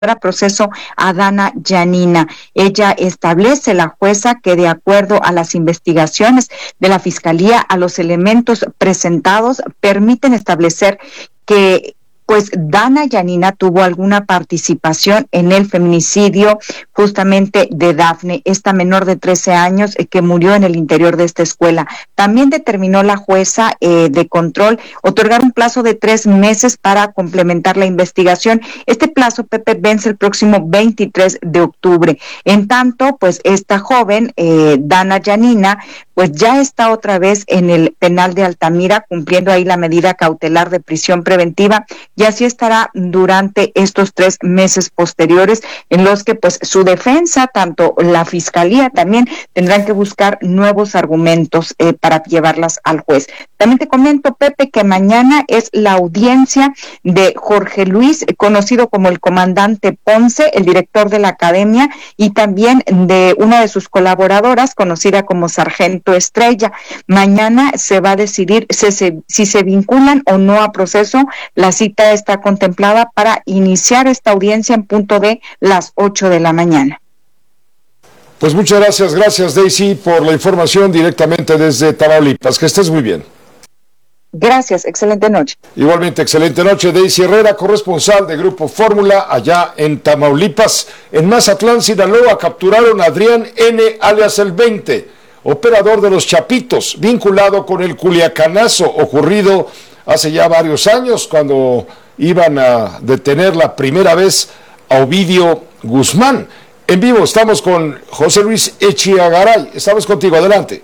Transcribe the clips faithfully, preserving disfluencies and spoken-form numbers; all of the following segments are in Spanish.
a proceso a Dana Yanina. Ella establece, la jueza, que de acuerdo a las investigaciones de la Fiscalía, a los elementos presentados, permiten establecer que pues Dana Yanina tuvo alguna participación en el feminicidio justamente de Dafne, esta menor de trece años eh, que murió en el interior de esta escuela. También determinó la jueza eh, de control otorgar un plazo de tres meses para complementar la investigación. Este plazo, Pepe, vence el próximo veintitrés de octubre. En tanto, pues esta joven, eh, Dana Yanina, pues ya está otra vez en el penal de Altamira cumpliendo ahí la medida cautelar de prisión preventiva, y así estará durante estos tres meses posteriores en los que pues su defensa, tanto la fiscalía, también tendrán que buscar nuevos argumentos eh, para llevarlas al juez. También te comento, Pepe, que mañana es la audiencia de Jorge Luis, conocido como el comandante Ponce, el director de la academia, y también de una de sus colaboradoras, conocida como Sargento Estrella. Mañana se va a decidir si se, si se vinculan o no a proceso. La cita está contemplada para iniciar esta audiencia en punto de las ocho de la mañana. Pues muchas gracias, gracias Daisy por la información directamente desde Tamaulipas. Que estés muy bien. Gracias, excelente noche. Igualmente, excelente noche. Daisy Herrera, corresponsal de Grupo Fórmula allá en Tamaulipas. En Mazatlán, Sinaloa, capturaron a Adrián N., alias el veinte, operador de los Chapitos, vinculado con el culiacanazo ocurrido hace ya varios años, cuando iban a detener la primera vez a Ovidio Guzmán. En vivo estamos con José Luis Echiagaray. Estamos contigo, adelante.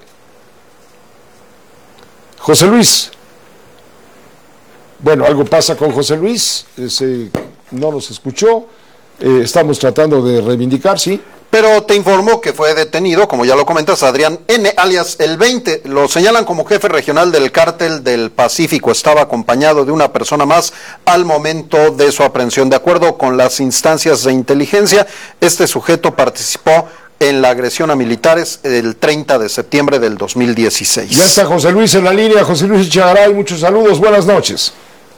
José Luis. Bueno, algo pasa con José Luis, Ese, no nos escuchó, eh, estamos tratando de reivindicar, ¿sí? Pero te informo que fue detenido, como ya lo comentas, Adrián N., alias el veinte. Lo señalan como jefe regional del Cártel del Pacífico. Estaba acompañado de una persona más al momento de su aprehensión. De acuerdo con las instancias de inteligencia, este sujeto participó en la agresión a militares el treinta de septiembre del dos mil dieciséis. Ya está José Luis en la línea. José Luis Echegaray, muchos saludos, buenas noches.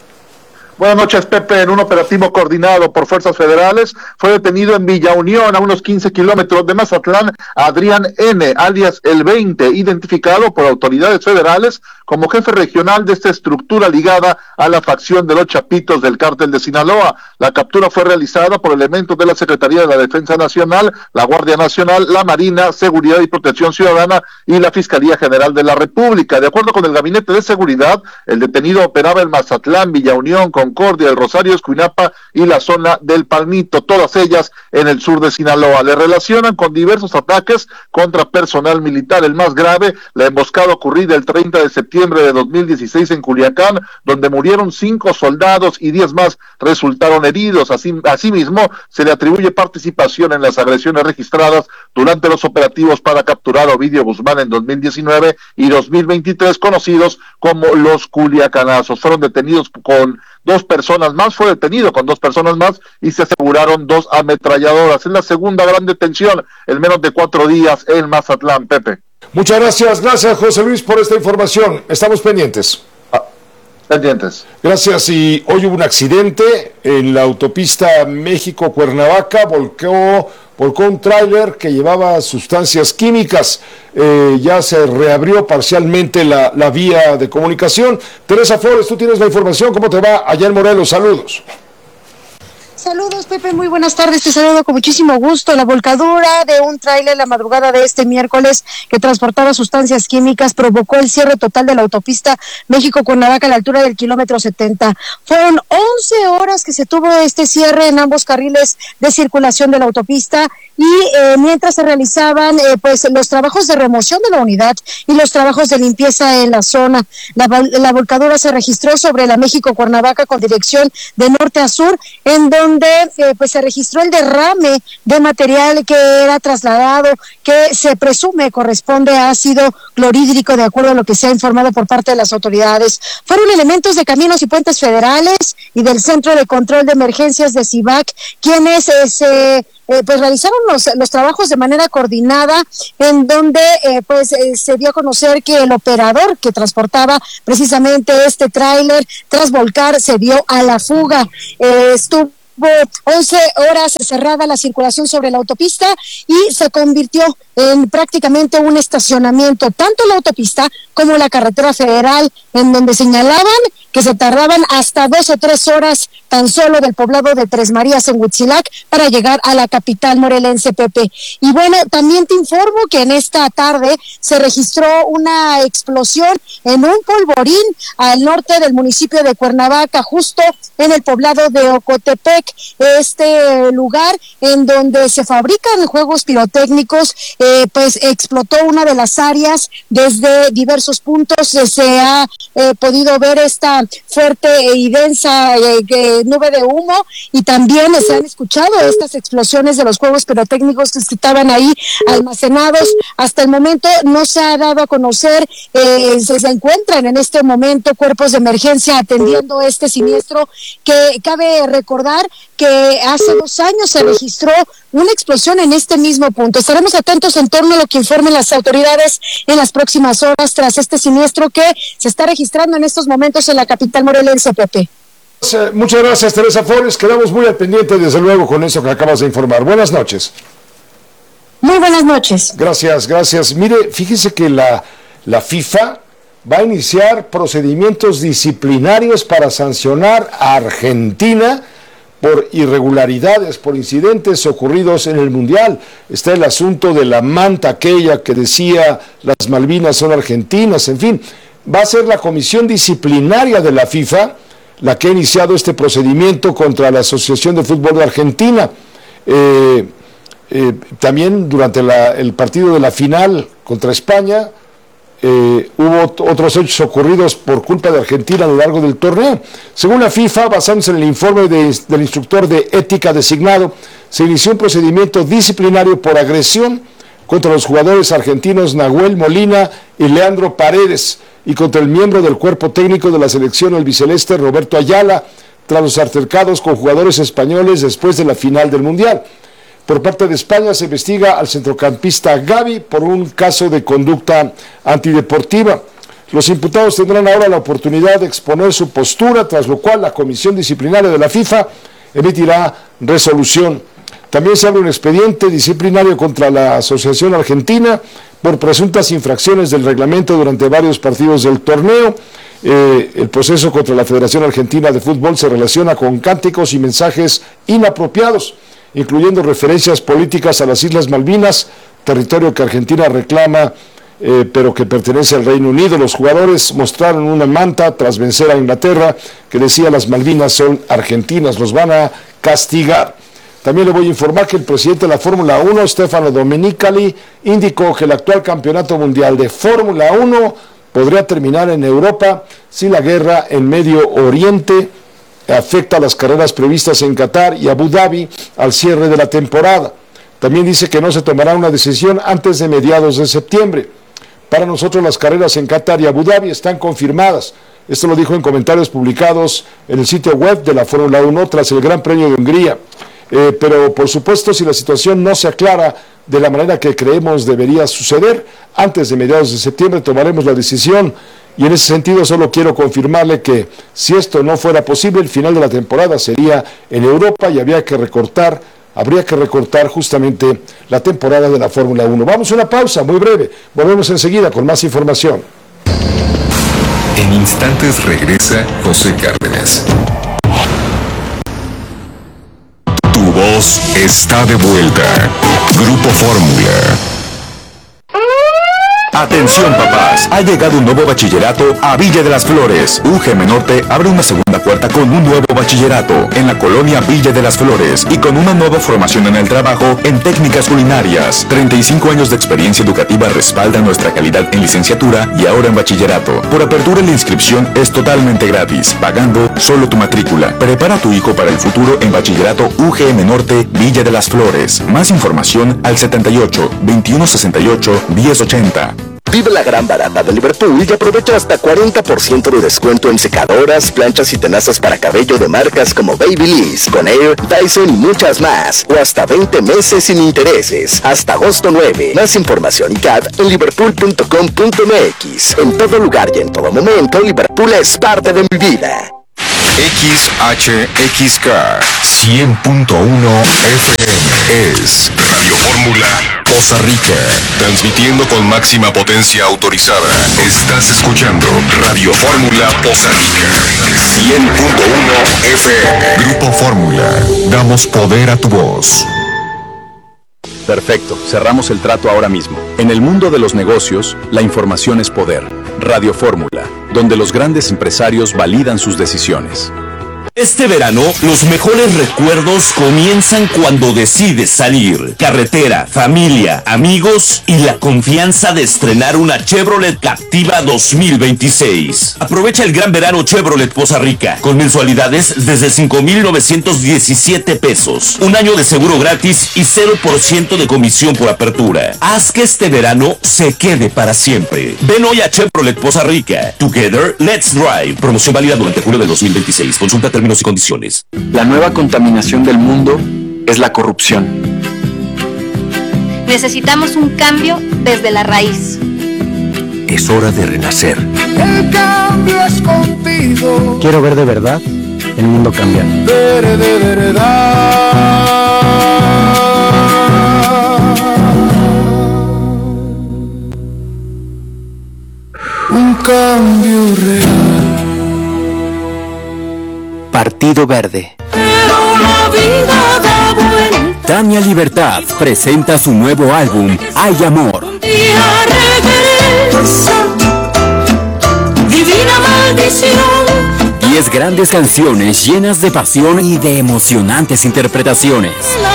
Buenas noches, Pepe. En un operativo coordinado por fuerzas federales, fue detenido en Villa Unión, a unos quince kilómetros de Mazatlán, Adrián N., alias el veinte, identificado por autoridades federales como jefe regional de esta estructura ligada a la facción de los Chapitos del Cártel de Sinaloa. La captura fue realizada por elementos de la Secretaría de la Defensa Nacional, la Guardia Nacional, la Marina, Seguridad y Protección Ciudadana y la Fiscalía General de la República. De acuerdo con el Gabinete de Seguridad, el detenido operaba en Mazatlán, Villa Unión, Concordia, El Rosario, Escuinapa y la zona del Palmito, todas ellas en el sur de Sinaloa. Le relacionan con diversos ataques contra personal militar. El más grave, la emboscada ocurrida el treinta de septiembre de dos mil dieciséis en Culiacán, donde murieron cinco soldados y diez más resultaron heridos. Así, asimismo, se le atribuye participación en las agresiones registradas durante los operativos para capturar a Ovidio Guzmán en dos mil diecinueve y dos mil veintitrés, conocidos como los Culiacanazos. Fueron detenidos con dos personas más, fue detenido con dos personas más y se aseguraron dos ametralladoras. Es la segunda gran detención en menos de cuatro días en Mazatlán, Pepe. Muchas gracias, gracias José Luis por esta información. Estamos pendientes. Ah, pendientes. Gracias. Y hoy hubo un accidente en la autopista México-Cuernavaca, volcó, volcó un tráiler que llevaba sustancias químicas. Eh, ya se reabrió parcialmente la, la vía de comunicación. Teresa Flores, tú tienes la información. ¿Cómo te va allá en Morelos? Saludos. Saludos, Pepe, muy buenas tardes, te saludo con muchísimo gusto. La volcadura de un tráiler la madrugada de este miércoles que transportaba sustancias químicas provocó el cierre total de la autopista México-Cuernavaca a la altura del kilómetro setenta. Fueron once horas que se tuvo este cierre en ambos carriles de circulación de la autopista y eh, mientras se realizaban eh, pues los trabajos de remoción de la unidad y los trabajos de limpieza en la zona. La, la volcadura se registró sobre la México-Cuernavaca con dirección de norte a sur, en donde donde eh, pues se registró el derrame de material que era trasladado, que se presume corresponde a ácido clorhídrico, de acuerdo a lo que se ha informado por parte de las autoridades. Fueron elementos de Caminos y Puentes Federales y del Centro de Control de Emergencias de CIVAC quienes eh, se Eh, pues realizaron los, los trabajos de manera coordinada, en donde eh, pues eh, se dio a conocer que el operador que transportaba precisamente este tráiler tras volcar se dio a la fuga. Eh, estuvo once horas cerrada la circulación sobre la autopista y se convirtió en prácticamente un estacionamiento, tanto la autopista como la carretera federal, en donde señalaban que se tardaban hasta dos o tres horas tan solo del poblado de Tres Marías en Huitzilac para llegar a la capital morelense, Pepe. Y bueno, también te informo que en esta tarde se registró una explosión en un polvorín al norte del municipio de Cuernavaca, justo en el poblado de Ocotepec, este lugar en donde se fabrican juegos pirotécnicos, eh, pues explotó una de las áreas. Desde diversos puntos eh, se ha eh, podido ver esta fuerte y densa eh, eh, nube de humo, y también se han escuchado estas explosiones de los juegos pirotécnicos que estaban ahí almacenados. Hasta el momento no se ha dado a conocer, eh, se, se encuentran en este momento cuerpos de emergencia atendiendo este siniestro, que cabe recordar que hace dos años se registró una explosión en este mismo punto. Estaremos atentos en torno a lo que informen las autoridades en las próximas horas tras este siniestro que se está registrando en estos momentos en la capital morelense, Pepe. Muchas gracias, Teresa Flores. Quedamos muy al pendiente, desde luego, con eso que acabas de informar. Buenas noches. Muy buenas noches. Gracias, gracias. Mire, fíjese que la, la FIFA va a iniciar procedimientos disciplinarios para sancionar a Argentina por irregularidades, por incidentes ocurridos en el Mundial. Está el asunto de la manta aquella que decía las Malvinas son argentinas, en fin. Va a ser la comisión disciplinaria de la FIFA la que ha iniciado este procedimiento contra la Asociación de Fútbol de Argentina. Eh, eh, también durante la, el partido de la final contra España, eh, hubo otros hechos ocurridos por culpa de Argentina a lo largo del torneo. Según la FIFA, basándose en el informe de, del instructor de ética designado, se inició un procedimiento disciplinario por agresión contra los jugadores argentinos Nahuel Molina y Leandro Paredes, y contra el miembro del cuerpo técnico de la selección albiceleste Roberto Ayala, tras los altercados con jugadores españoles después de la final del Mundial. Por parte de España se investiga al centrocampista Gavi por un caso de conducta antideportiva. Los imputados tendrán ahora la oportunidad de exponer su postura, tras lo cual la Comisión Disciplinaria de la FIFA emitirá resolución. También se abre un expediente disciplinario contra la Asociación Argentina por presuntas infracciones del reglamento durante varios partidos del torneo. Eh, el proceso contra la Federación Argentina de Fútbol se relaciona con cánticos y mensajes inapropiados, incluyendo referencias políticas a las Islas Malvinas, territorio que Argentina reclama, eh, pero que pertenece al Reino Unido. Los jugadores mostraron una manta tras vencer a Inglaterra que decía las Malvinas son argentinas, los van a castigar. También le voy a informar que el presidente de la Fórmula uno, Stefano Domenicali, indicó que el actual campeonato mundial de Fórmula uno podría terminar en Europa si la guerra en Medio Oriente afecta a las carreras previstas en Qatar y Abu Dhabi al cierre de la temporada. También dice que no se tomará una decisión antes de mediados de septiembre. Para nosotros las carreras en Qatar y Abu Dhabi están confirmadas. Esto lo dijo en comentarios publicados en el sitio web de la Fórmula uno tras el Gran Premio de Hungría. Eh, pero por supuesto, si la situación no se aclara de la manera que creemos debería suceder, antes de mediados de septiembre tomaremos la decisión, y en ese sentido solo quiero confirmarle que si esto no fuera posible, el final de la temporada sería en Europa y habría que recortar, habría que recortar justamente la temporada de la Fórmula uno. Vamos a una pausa muy breve, volvemos enseguida con más información. En instantes regresa José Cárdenas. Tu voz está de vuelta. Grupo Fórmula. Atención papás, ha llegado un nuevo bachillerato a Villa de las Flores. U G M Norte abre una segunda puerta con un nuevo bachillerato en la colonia Villa de las Flores y con una nueva formación en el trabajo en técnicas culinarias. treinta y cinco años de experiencia educativa respaldan nuestra calidad en licenciatura y ahora en bachillerato. Por apertura la inscripción es totalmente gratis, pagando solo tu matrícula. Prepara a tu hijo para el futuro en bachillerato U G M Norte Villa de las Flores. Más información al setenta y ocho, veintiuno sesenta y ocho, diez ochenta. Vive la gran barata de Liverpool y aprovecha hasta cuarenta por ciento de descuento en secadoras, planchas y tenazas para cabello de marcas como Babyliss, Conair, Dyson y muchas más. O hasta veinte meses sin intereses. Hasta agosto nueve. Más información y C A D en liverpool punto com punto m x. En todo lugar y en todo momento, Liverpool es parte de mi vida. X H X K cien punto uno F M es Radio Fórmula Poza Rica, transmitiendo con máxima potencia autorizada. Estás escuchando Radio Fórmula Poza Rica cien punto uno F M. Grupo Fórmula, damos poder a tu voz. Perfecto, cerramos el trato ahora mismo. En el mundo de los negocios, la información es poder. Radio Fórmula, donde los grandes empresarios validan sus decisiones. Este verano, los mejores recuerdos comienzan cuando decides salir. Carretera, familia, amigos y la confianza de estrenar una Chevrolet Captiva dos mil veintiséis. Aprovecha el gran verano Chevrolet Poza Rica, con mensualidades desde cinco mil novecientos diecisiete pesos. Un año de seguro gratis y cero por ciento de comisión por apertura. Haz que este verano se quede para siempre. Ven hoy a Chevrolet Poza Rica. Together, let's drive. Promoción válida durante julio de dos mil veintiséis. Consulta términos y condiciones. La nueva contaminación del mundo es la corrupción. Necesitamos un cambio desde la raíz. Es hora de renacer. El cambio es contigo. Quiero ver de verdad el mundo cambiar. Vere de verdad. Un cambio real. Partido Verde. Pero la vida da vuelta. Tania Libertad presenta su nuevo álbum, Hay Amor. Un día regresa, divina maldición. Diez grandes canciones llenas de pasión y de emocionantes interpretaciones.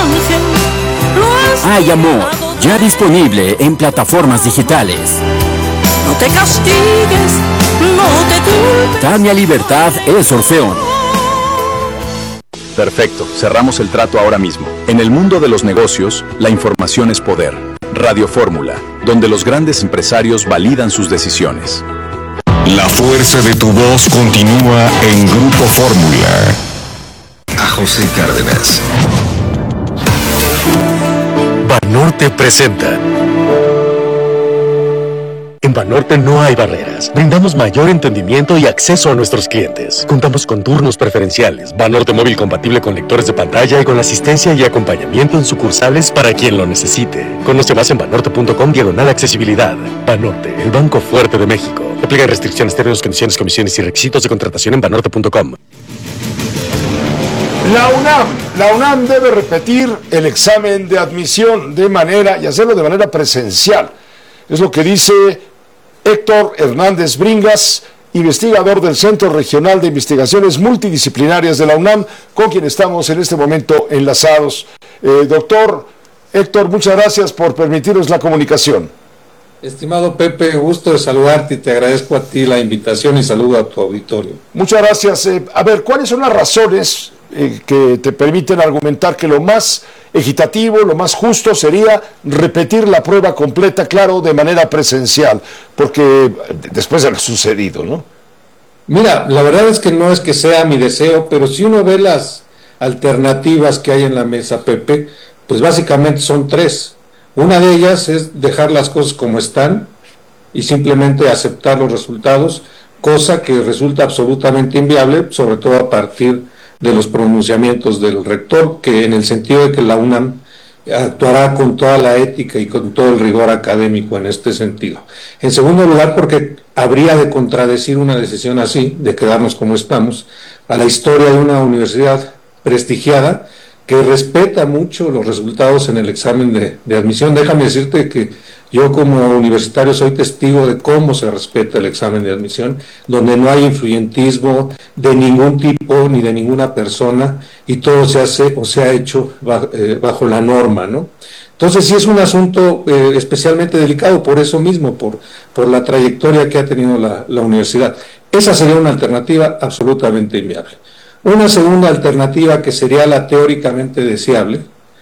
Hay Amor, ya disponible en plataformas digitales. No te castigues, no te culpes. Tania Libertad es Orfeón. Perfecto, cerramos el trato ahora mismo. En el mundo de los negocios, la información es poder. Radio Fórmula, donde los grandes empresarios validan sus decisiones. La fuerza de tu voz continúa en Grupo Fórmula. A José Cárdenas. Banorte presenta. En Banorte no hay barreras. Brindamos mayor entendimiento y acceso a nuestros clientes. Contamos con turnos preferenciales, Banorte móvil compatible con lectores de pantalla y con asistencia y acompañamiento en sucursales para quien lo necesite. Conoce más en banorte punto com diagonal accesibilidad. Banorte, el banco fuerte de México. Aplica restricciones, términos, condiciones, comisiones y requisitos de contratación en banorte punto com. La UNAM, la UNAM debe repetir el examen de admisión de manera y hacerlo de manera presencial. Es lo que dice Héctor Hernández Bringas, investigador del Centro Regional de Investigaciones Multidisciplinarias de la UNAM, con quien estamos en este momento enlazados. Eh, doctor Héctor, muchas gracias por permitirnos la comunicación. Estimado Pepe, gusto de saludarte y te agradezco a ti la invitación y saludo a tu auditorio. Muchas gracias. Eh, a ver, ¿cuáles son las razones eh, que te permiten argumentar que lo más equitativo, lo más justo sería repetir la prueba completa, claro, de manera presencial, porque después de lo sucedido, ¿no? Mira, la verdad es que no es que sea mi deseo, pero si uno ve las alternativas que hay en la mesa, Pepe, pues básicamente son tres. Una de ellas es dejar las cosas como están y simplemente aceptar los resultados, cosa que resulta absolutamente inviable, sobre todo a partir de los pronunciamientos del rector, que en el sentido de que la UNAM actuará con toda la ética y con todo el rigor académico en este sentido. En segundo lugar, porque habría de contradecir una decisión así, de quedarnos como estamos, a la historia de una universidad prestigiada que respeta mucho los resultados en el examen de, de admisión. Déjame decirte que yo como universitario soy testigo de cómo se respeta el examen de admisión, donde no hay influyentismo de ningún tipo ni de ninguna persona y todo se hace o se ha hecho bajo, eh, bajo la norma, ¿no? Entonces sí es un asunto eh, especialmente delicado por eso mismo, por, por la trayectoria que ha tenido la, la universidad. Esa sería una alternativa absolutamente inviable. Una segunda alternativa que sería la teóricamente deseable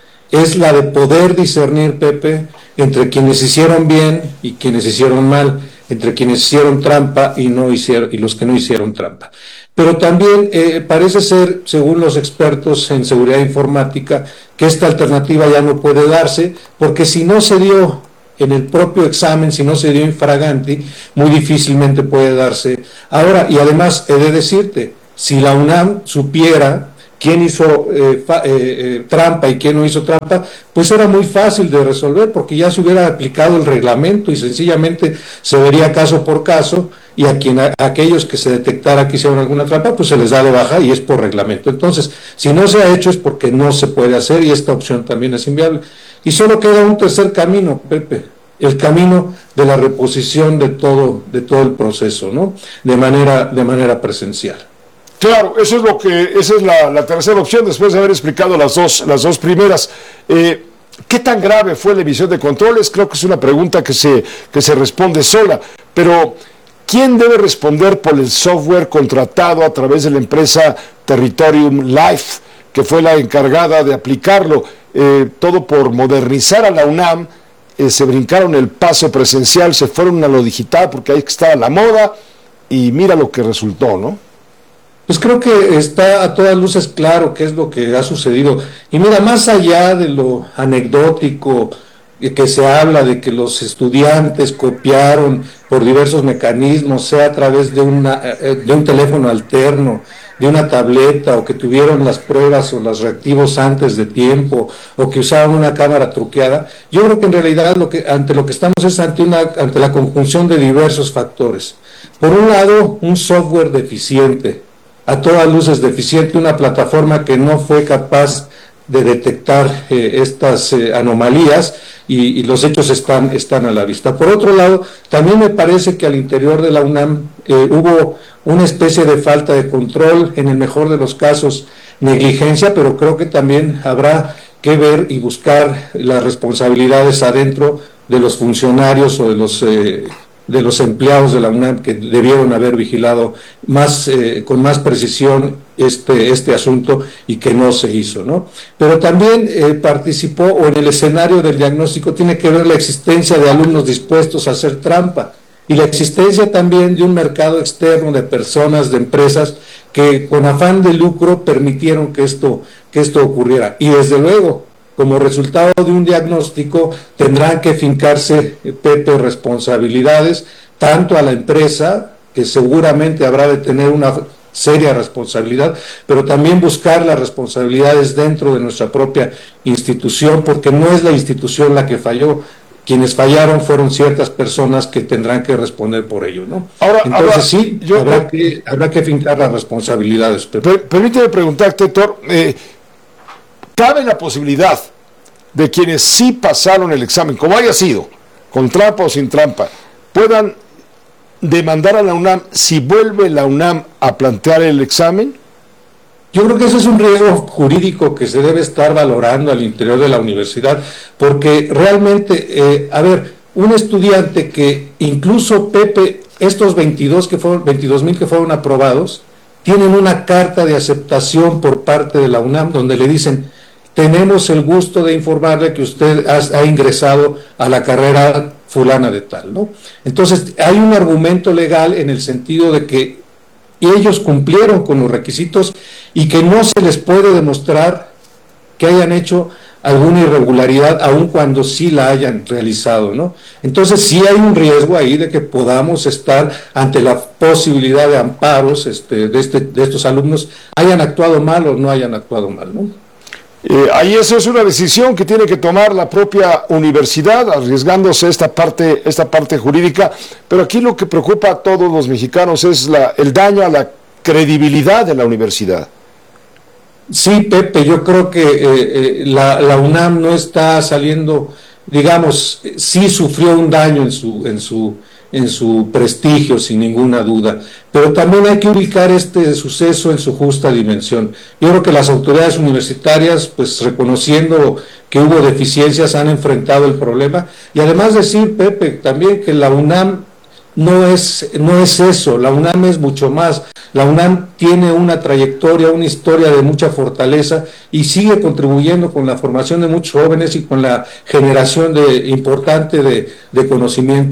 es la de poder discernir, Pepe, entre quienes hicieron bien y quienes hicieron mal, entre quienes hicieron trampa y no hicieron y los que no hicieron trampa. Pero también eh, parece ser, según los expertos en seguridad informática, que esta alternativa ya no puede darse, porque si no se dio en el propio examen, si no se dio infraganti, muy difícilmente puede darse ahora. Y además he de decirte, si la UNAM supiera quién hizo eh, fa, eh, eh, trampa y quién no hizo trampa, pues era muy fácil de resolver, porque ya se hubiera aplicado el reglamento y sencillamente se vería caso por caso, y a, quien, a, a aquellos que se detectara que hicieron alguna trampa, pues se les da de baja y es por reglamento. Entonces, si no se ha hecho es porque no se puede hacer, y esta opción también es inviable. Y solo queda un tercer camino, Pepe, el camino de la reposición de todo, de todo el proceso, ¿no? De manera, de manera presencial. Claro, eso es lo que, esa es la, la tercera opción, después de haber explicado las dos, las dos primeras. Eh, ¿Qué tan grave fue la emisión de controles? Creo que es una pregunta que se, que se responde sola, pero ¿quién debe responder por el software contratado a través de la empresa Territorium Life, que fue la encargada de aplicarlo? Eh, todo por modernizar a la UNAM, eh, se brincaron el paso presencial, se fueron a lo digital porque ahí estaba la moda, y mira lo que resultó, ¿no? Pues creo que está a todas luces claro qué es lo que ha sucedido. Y mira, más allá de lo anecdótico que se habla de que los estudiantes copiaron por diversos mecanismos, sea a través de, una, de un teléfono alterno, de una tableta, o que tuvieron las pruebas o los reactivos antes de tiempo, o que usaban una cámara truqueada, yo creo que en realidad lo que, ante lo que estamos es ante, una, ante la conjunción de diversos factores. Por un lado, un software deficiente, a todas luces deficiente, una plataforma que no fue capaz de detectar eh, estas eh, anomalías, y, y los hechos están, están a la vista. Por otro lado, también me parece que al interior de la UNAM eh, hubo una especie de falta de control, en el mejor de los casos negligencia, pero creo que también habrá que ver y buscar las responsabilidades adentro de los funcionarios o de los eh, de los empleados de la UNAM, que debieron haber vigilado más eh, con más precisión este este asunto, y que no se hizo, ¿no? Pero también eh, participó, o en el escenario del diagnóstico tiene que ver la existencia de alumnos dispuestos a hacer trampa, y la existencia también de un mercado externo de personas, de empresas que con afán de lucro permitieron que esto que esto ocurriera. Y desde luego, como resultado de un diagnóstico, tendrán que fincarse, Pepe, responsabilidades, tanto a la empresa, que seguramente habrá de tener una seria responsabilidad, pero también buscar las responsabilidades dentro de nuestra propia institución, porque no es la institución la que falló. Quienes fallaron fueron ciertas personas que tendrán que responder por ello, ¿no? Ahora, Entonces ahora, sí, yo, habrá, que, habrá que fincar las responsabilidades. Pepe. Permíteme preguntarte, Héctor, eh, ¿cabe la posibilidad de quienes sí pasaron el examen, como haya sido, con trampa o sin trampa, puedan demandar a la UNAM si vuelve la UNAM a plantear el examen? Yo creo que eso es un riesgo jurídico que se debe estar valorando al interior de la universidad, porque realmente, eh, a ver, un estudiante que incluso, Pepe, estos veintidós que fueron, veintidós mil que fueron aprobados, tienen una carta de aceptación por parte de la UNAM donde le dicen: tenemos el gusto de informarle que usted ha, ha ingresado a la carrera fulana de tal, ¿no? Entonces, hay un argumento legal en el sentido de que ellos cumplieron con los requisitos y que no se les puede demostrar que hayan hecho alguna irregularidad, aun cuando sí la hayan realizado, ¿no? Entonces, sí hay un riesgo ahí de que podamos estar ante la posibilidad de amparos este, de, este, de estos alumnos, hayan actuado mal o no hayan actuado mal, ¿no? Eh, ahí eso es una decisión que tiene que tomar la propia universidad, arriesgándose esta parte, esta parte jurídica, pero aquí lo que preocupa a todos los mexicanos es la, el daño a la credibilidad de la universidad. Sí, Pepe, yo creo que eh, eh, la, la UNAM no está saliendo, digamos, sí sufrió un daño en su, en su, en su prestigio, sin ninguna duda, pero también hay que ubicar este suceso en su justa dimensión. Yo creo que las autoridades universitarias, pues reconociendo que hubo deficiencias, han enfrentado el problema, y además decir, Pepe, también que la UNAM no es, no es eso, la UNAM es mucho más. La UNAM tiene una trayectoria, una historia de mucha fortaleza, y sigue contribuyendo con la formación de muchos jóvenes y con la generación de, importante de, de conocimientos.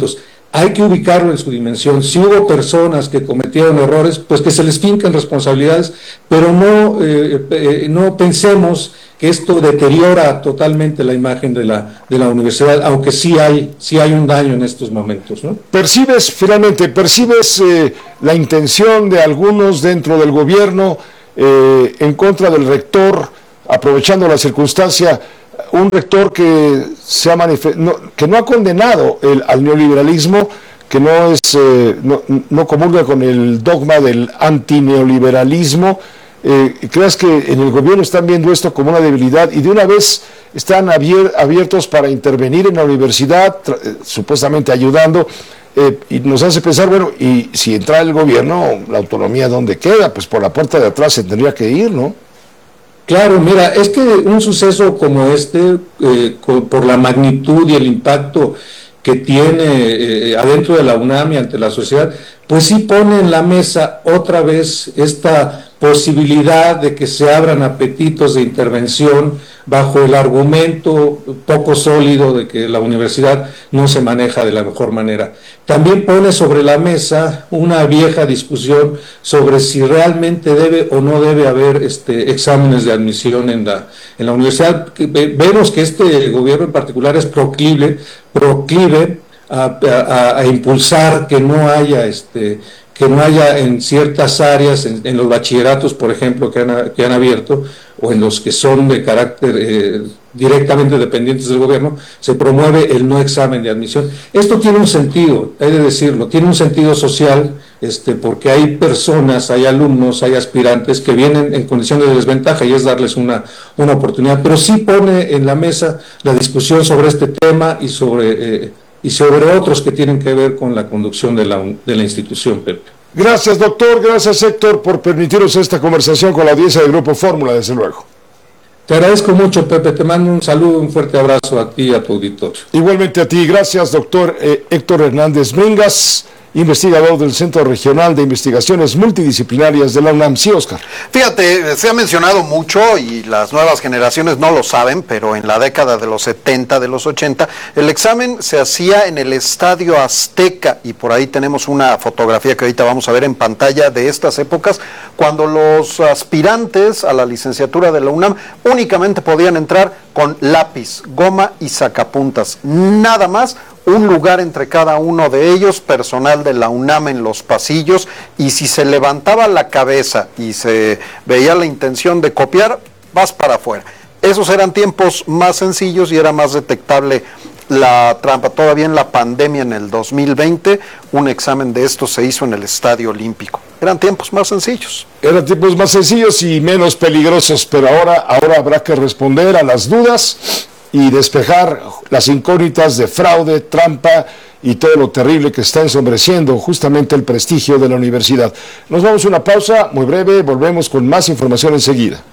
hay que ubicarlo en su dimensión. Si hubo personas que cometieron errores, pues que se les finquen responsabilidades, pero no, eh, eh, no pensemos que esto deteriora totalmente la imagen de la, de la universidad, aunque sí hay, sí hay un daño en estos momentos, ¿no? ¿Percibes, finalmente, percibes eh, la intención de algunos dentro del gobierno eh, en contra del rector, aprovechando la circunstancia, un rector que se ha manifest- no, que no ha condenado el, al neoliberalismo, que no es eh, no, no comulga con el dogma del antineoliberalismo? Eh, ¿Crees que en el gobierno están viendo esto como una debilidad y de una vez están abier- abiertos para intervenir en la universidad, tra- eh, supuestamente ayudando? Eh, y nos hace pensar, bueno, y si entra el gobierno, la autonomía, ¿dónde queda? Pues por la puerta de atrás se tendría que ir, ¿no? Claro, mira, es que un suceso como este, eh, con, por la magnitud y el impacto que tiene eh, adentro de la UNAM y ante la sociedad, pues sí pone en la mesa otra vez esta posibilidad de que se abran apetitos de intervención bajo el argumento poco sólido de que la universidad no se maneja de la mejor manera. También pone sobre la mesa una vieja discusión sobre si realmente debe o no debe haber este, exámenes de admisión en la, en la universidad. Vemos que este gobierno en particular es proclive, proclive a, a, a impulsar que no haya este que no haya en ciertas áreas, en, en los bachilleratos, por ejemplo, que han, que han abierto, o en los que son de carácter eh, directamente dependientes del gobierno, se promueve el no examen de admisión. Esto tiene un sentido, hay de decirlo, tiene un sentido social, este, porque hay personas, hay alumnos, hay aspirantes que vienen en condición de desventaja y es darles una, una oportunidad, pero sí pone en la mesa la discusión sobre este tema y sobre... Eh, y sobre otros que tienen que ver con la conducción de la, de la institución, Pepe. Gracias, doctor, gracias, Héctor, por permitirnos esta conversación con la audiencia del Grupo Fórmula, desde luego. Te agradezco mucho, Pepe, te mando un saludo, un fuerte abrazo a ti y a tu auditorio. Igualmente a ti, gracias, doctor eh, Héctor Hernández Bringas, investigador del Centro Regional de Investigaciones Multidisciplinarias de la UNAM. Sí, Oscar. Fíjate, se ha mencionado mucho y las nuevas generaciones no lo saben, pero en la década de los setenta, de los ochenta, el examen se hacía en el Estadio Azteca y por ahí tenemos una fotografía que ahorita vamos a ver en pantalla de estas épocas, cuando los aspirantes a la licenciatura de la UNAM únicamente podían entrar con lápiz, goma y sacapuntas, nada más. Un lugar entre cada uno de ellos, personal de la UNAM en los pasillos, y si se levantaba la cabeza y se veía la intención de copiar, vas para afuera. Esos eran tiempos más sencillos y era más detectable la trampa. Todavía en la pandemia, en el dos mil veinte, un examen de estos se hizo en el Estadio Olímpico. Eran tiempos más sencillos. Eran tiempos más sencillos y menos peligrosos, pero ahora, ahora habrá que responder a las dudas y despejar las incógnitas de fraude, trampa y todo lo terrible que está ensombreciendo justamente el prestigio de la universidad. Nos vamos a una pausa muy breve, volvemos con más información enseguida.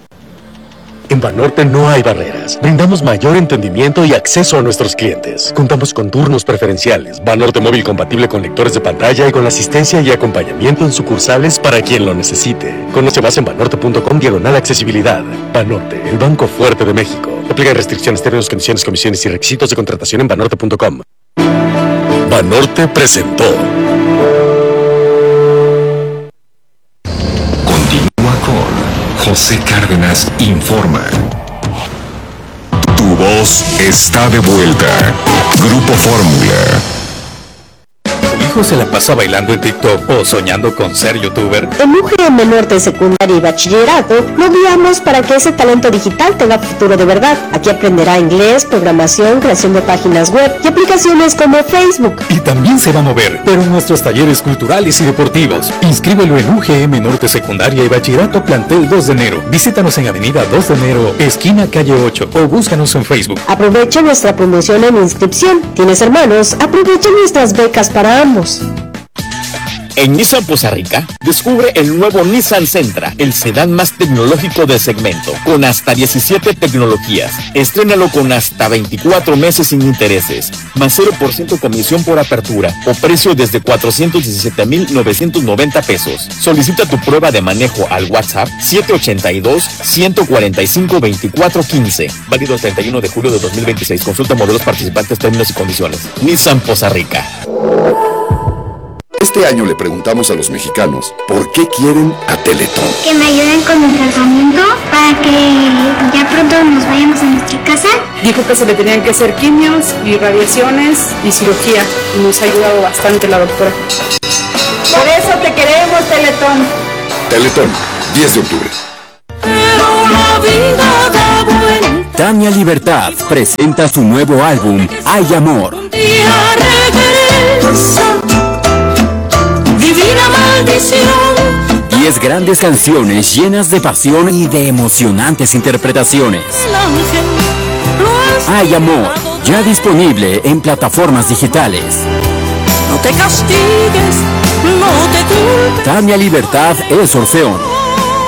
En Banorte no hay barreras. Brindamos mayor entendimiento y acceso a nuestros clientes. Contamos con turnos preferenciales, Banorte móvil compatible con lectores de pantalla y con asistencia y acompañamiento en sucursales para quien lo necesite. Conoce más en banorte punto com diagonal accesibilidad. Banorte, el banco fuerte de México. Aplica restricciones, términos, condiciones, comisiones y requisitos de contratación en banorte punto com. Banorte presentó. Continúa con José Cárdenas Informa. Tu voz está de vuelta. Grupo Fórmula. ¿Tu hijo se la pasa bailando en TikTok o soñando con ser youtuber? En U G M Norte Secundaria y Bachillerato lo guiamos para que ese talento digital tenga futuro de verdad. Aquí aprenderá inglés, programación, creación de páginas web y aplicaciones como Facebook. Y también se va a mover, pero en nuestros talleres culturales y deportivos. Inscríbelo en U G M Norte Secundaria y Bachillerato Plantel dos de enero. Visítanos en Avenida dos de enero, esquina calle ocho, o búscanos en Facebook. Aprovecha nuestra promoción en inscripción. ¿Tienes hermanos? Aprovecha nuestras becas para ambos. En Nissan Poza Rica, descubre el nuevo Nissan Sentra, el sedán más tecnológico del segmento, con hasta diecisiete tecnologías. Estrénalo con hasta veinticuatro meses sin intereses, más cero por ciento comisión por apertura, o precio desde cuatrocientos diecisiete mil novecientos noventa pesos. Solicita tu prueba de manejo al WhatsApp siete ocho dos, uno cuatro cinco, dos cuatro uno cinco. Válido el treinta y uno de julio de dos mil veintiséis. Consulta modelos participantes, términos y condiciones. Nissan Poza Rica. Este año le preguntamos a los mexicanos por qué quieren a Teletón. Que me ayuden con el tratamiento para que ya pronto nos vayamos a nuestra casa. Dijo que se le tenían que hacer quimios y radiaciones y cirugía. Y nos ha ayudado bastante la doctora. Por eso te queremos, Teletón. Teletón, diez de octubre. Tania Libertad presenta su nuevo álbum, Hay Amor. Divina maldición. Diez grandes canciones llenas de pasión y de emocionantes interpretaciones. Hay Amor, ya disponible en plataformas digitales. No te castigues, no te culpes. Tania Libertad es Orfeón.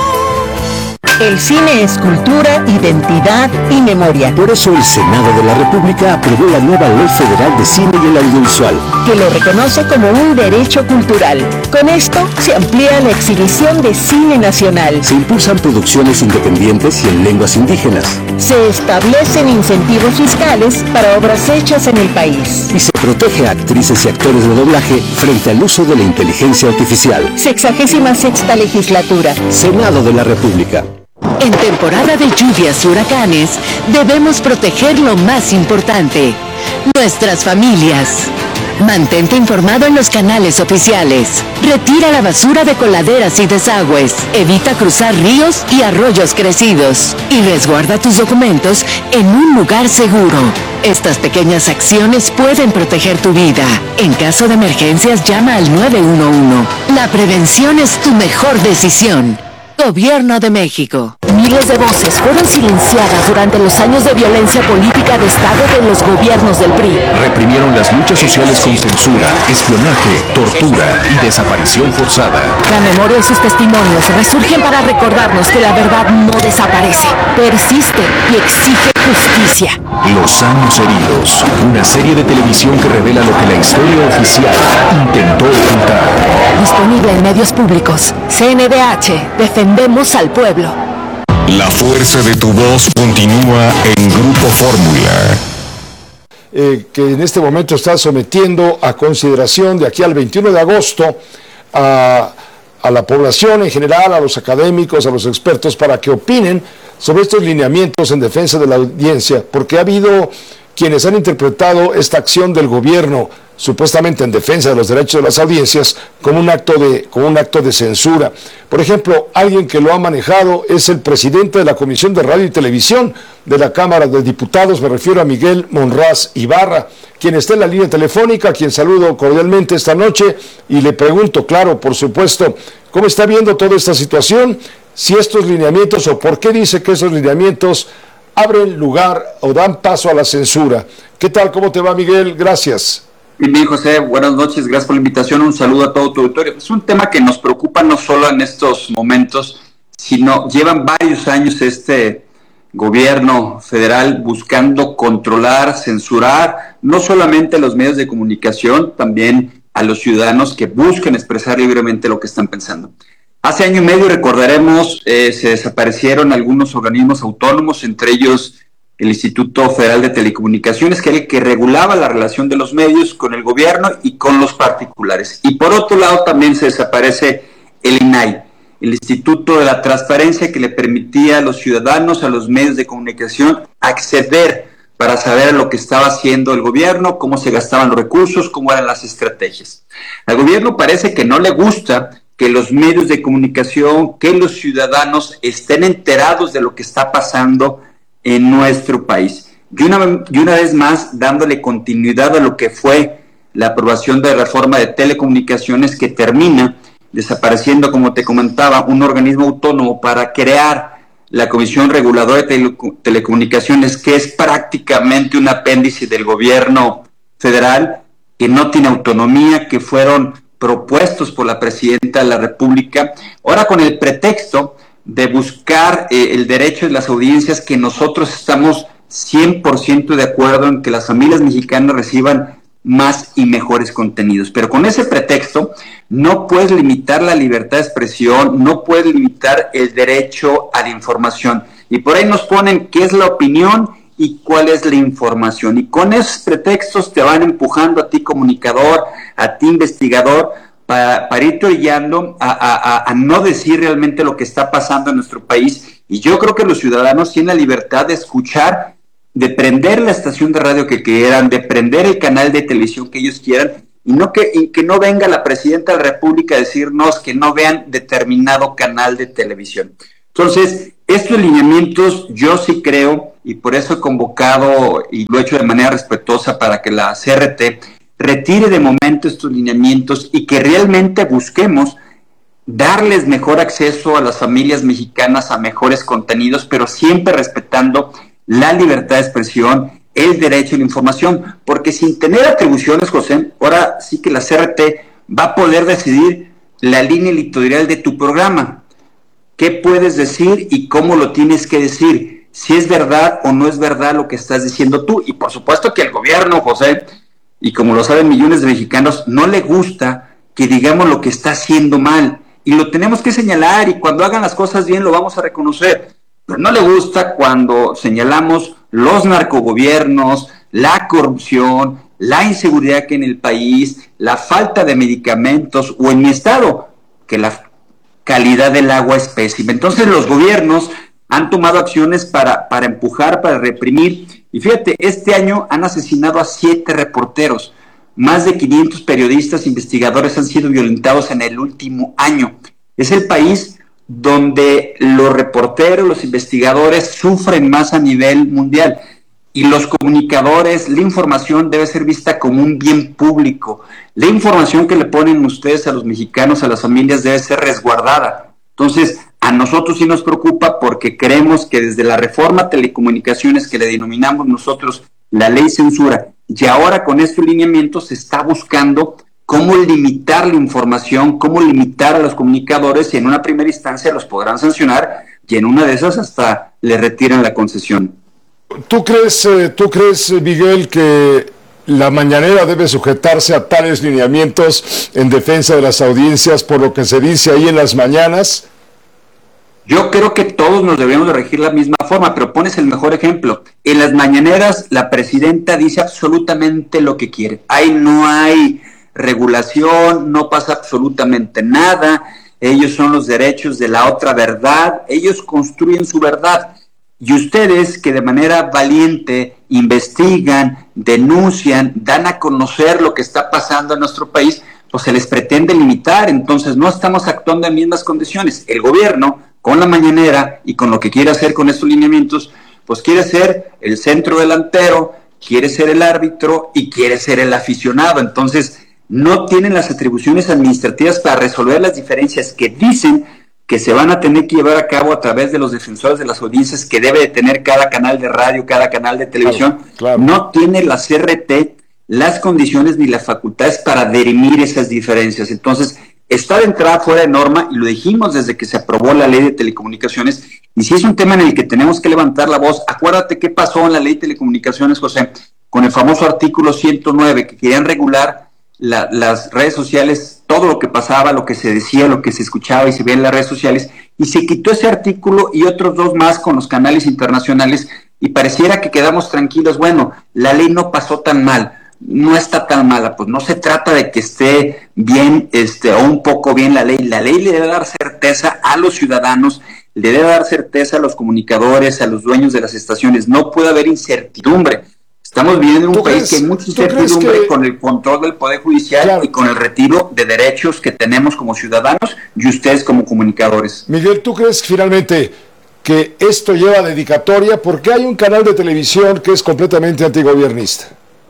El cine es cultura, identidad y memoria. Por eso el Senado de la República aprobó la nueva Ley Federal de Cine y el Audiovisual, que lo reconoce como un derecho cultural. Con esto se amplía la exhibición de cine nacional. Se impulsan producciones independientes y en lenguas indígenas. Se establecen incentivos fiscales para obras hechas en el país. Y se protege a actrices y actores de doblaje frente al uso de la inteligencia artificial. Sexagésima sexta legislatura. Senado de la República. En temporada de lluvias y huracanes, debemos proteger lo más importante, nuestras familias. Mantente informado en los canales oficiales. Retira la basura de coladeras y desagües. Evita cruzar ríos y arroyos crecidos. Y resguarda tus documentos en un lugar seguro. Estas pequeñas acciones pueden proteger tu vida. En caso de emergencias, llama al nueve uno uno. La prevención es tu mejor decisión. Gobierno de México. Miles de voces fueron silenciadas durante los años de violencia política de Estado de los gobiernos del P R I. Reprimieron las luchas sociales con censura, espionaje, tortura y desaparición forzada. La memoria y sus testimonios resurgen para recordarnos que la verdad no desaparece, persiste y exige justicia. Los años heridos, una serie de televisión que revela lo que la historia oficial intentó ocultar. Disponible en medios públicos. C N D H, defendemos al pueblo. La fuerza de tu voz continúa en Grupo Fórmula. Eh, que en este momento está sometiendo a consideración de aquí al veintiuno de agosto a, a la población en general, a los académicos, a los expertos, para que opinen sobre estos lineamientos en defensa de la audiencia, porque ha habido quienes han interpretado esta acción del gobierno supuestamente en defensa de los derechos de las audiencias como un acto de como un acto de censura. Por ejemplo, alguien que lo ha manejado es el presidente de la Comisión de Radio y Televisión de la Cámara de Diputados, me refiero a Miguel Monraz Ibarra, quien está en la línea telefónica, a quien saludo cordialmente esta noche y le pregunto, claro, por supuesto, ¿cómo está viendo toda esta situación? Si estos lineamientos, o por qué dice que esos lineamientos abren lugar o dan paso a la censura. ¿Qué tal? ¿Cómo te va, Miguel? Gracias. Bien, bien, José, buenas noches, gracias por la invitación, un saludo a todo tu auditorio. Es un tema que nos preocupa no solo en estos momentos, sino llevan varios años este gobierno federal buscando controlar, censurar, no solamente los medios de comunicación, también a los ciudadanos que buscan expresar libremente lo que están pensando. Hace año y medio, recordaremos, eh, se desaparecieron algunos organismos autónomos, entre ellos el Instituto Federal de Telecomunicaciones, que era el que regulaba la relación de los medios con el gobierno y con los particulares. Y por otro lado también se desaparece el I N A I, el Instituto de la Transparencia, que le permitía a los ciudadanos, a los medios de comunicación, acceder para saber lo que estaba haciendo el gobierno, cómo se gastaban los recursos, cómo eran las estrategias. Al gobierno parece que no le gusta que los medios de comunicación, que los ciudadanos estén enterados de lo que está pasando en nuestro país. Y una, y una vez más, dándole continuidad a lo que fue la aprobación de la reforma de telecomunicaciones, que termina desapareciendo, como te comentaba, un organismo autónomo para crear la Comisión Reguladora de Tele, Telecomunicaciones, que es prácticamente un apéndice del gobierno federal, que no tiene autonomía, que fueron propuestos por la Presidenta de la República, ahora con el pretexto de buscar eh, el derecho de las audiencias, que nosotros estamos cien por ciento de acuerdo en que las familias mexicanas reciban más y mejores contenidos. Pero con ese pretexto no puedes limitar la libertad de expresión, no puedes limitar el derecho a la información. Y por ahí nos ponen qué es la opinión y cuál es la información. Y con esos pretextos te van empujando a ti, comunicador, a ti, investigador, para, para ir trillando a, a, a no decir realmente lo que está pasando en nuestro país. Y yo creo que los ciudadanos tienen la libertad de escuchar, de prender la estación de radio que quieran, de prender el canal de televisión que ellos quieran, y no que, y que no venga la presidenta de la República a decirnos que no vean determinado canal de televisión. Entonces, estos lineamientos yo sí creo, y por eso he convocado, y lo he hecho de manera respetuosa, para que la C R T retire de momento estos lineamientos y que realmente busquemos darles mejor acceso a las familias mexicanas a mejores contenidos, pero siempre respetando la libertad de expresión, el derecho a la información, porque sin tener atribuciones, José, ahora sí que la C R T va a poder decidir la línea editorial de tu programa. ¿Qué puedes decir y cómo lo tienes que decir? Si es verdad o no es verdad lo que estás diciendo tú. Y por supuesto que al gobierno, José, y como lo saben millones de mexicanos, no le gusta que digamos lo que está haciendo mal. Y lo tenemos que señalar, y cuando hagan las cosas bien lo vamos a reconocer. Pero no le gusta cuando señalamos los narcogobiernos, la corrupción, la inseguridad que hay en el país, la falta de medicamentos, o en mi estado, que la calidad del agua es pésima. Entonces los gobiernos han tomado acciones para, para empujar, para reprimir, y fíjate, este año han asesinado a siete reporteros, más de quinientos periodistas, investigadores han sido violentados en el último año. Es el país donde los reporteros, los investigadores sufren más a nivel mundial, y los comunicadores, la información debe ser vista como un bien público. La información que le ponen ustedes a los mexicanos, a las familias, debe ser resguardada. Entonces, a nosotros sí nos preocupa, porque creemos que desde la reforma a telecomunicaciones, que le denominamos nosotros la ley censura, y ahora con estos lineamientos se está buscando cómo limitar la información, cómo limitar a los comunicadores, y en una primera instancia los podrán sancionar, y en una de esas hasta le retiran la concesión. ¿Tú crees, eh, tú crees, Miguel, que la mañanera debe sujetarse a tales lineamientos en defensa de las audiencias por lo que se dice ahí en las mañanas? Yo creo que todos nos debemos de regir la misma forma, pero pones el mejor ejemplo. En las mañaneras la presidenta dice absolutamente lo que quiere. Ahí no hay regulación, no pasa absolutamente nada. Ellos son los derechos de la otra verdad, ellos construyen su verdad. Y ustedes, que de manera valiente investigan, denuncian, dan a conocer lo que está pasando en nuestro país, pues se les pretende limitar. Entonces no estamos actuando en mismas condiciones. El gobierno, con la mañanera y con lo que quiere hacer con estos lineamientos, pues quiere ser el centro delantero, quiere ser el árbitro y quiere ser el aficionado. Entonces no tienen las atribuciones administrativas para resolver las diferencias que dicen que se van a tener que llevar a cabo a través de los defensores de las audiencias que debe de tener cada canal de radio, cada canal de televisión. Claro, claro. No tiene la C R T las condiciones ni las facultades para dirimir esas diferencias. Entonces, está de entrada fuera de norma, y lo dijimos desde que se aprobó la ley de telecomunicaciones, y si es un tema en el que tenemos que levantar la voz. Acuérdate qué pasó en la ley de telecomunicaciones, José, con el famoso artículo ciento nueve, que querían regular la, las redes sociales, todo lo que pasaba, lo que se decía, lo que se escuchaba y se veía en las redes sociales, y se quitó ese artículo y otros dos más con los canales internacionales, y pareciera que quedamos tranquilos. Bueno, la ley no pasó tan mal, no está tan mala. Pues no se trata de que esté bien este, o un poco bien la ley. La ley le debe dar certeza a los ciudadanos, le debe dar certeza a los comunicadores, a los dueños de las estaciones. No puede haber incertidumbre. Estamos viviendo en un país que hay mucha incertidumbre que... con el control del Poder Judicial, claro, y con el retiro de derechos que tenemos como ciudadanos y ustedes como comunicadores. Miguel, ¿tú crees finalmente que esto lleva dedicatoria? Porque hay un canal de televisión que es completamente antigobiernista.